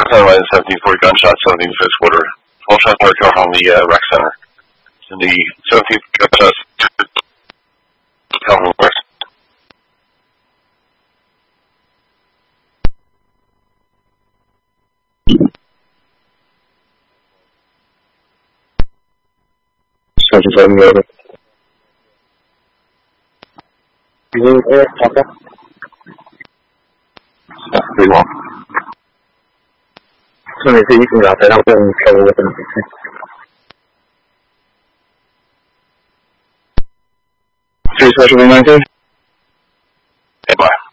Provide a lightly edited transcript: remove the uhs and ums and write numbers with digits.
Sunrise 1740 gunshot, 17th quarter. 12 shots fired from the rec center. In the 17th gunshots, Calvin West. Sergeant 7 over. Pretty long. 这里是一警长台上问客户的问题。这车是不是慢线？哎，拜。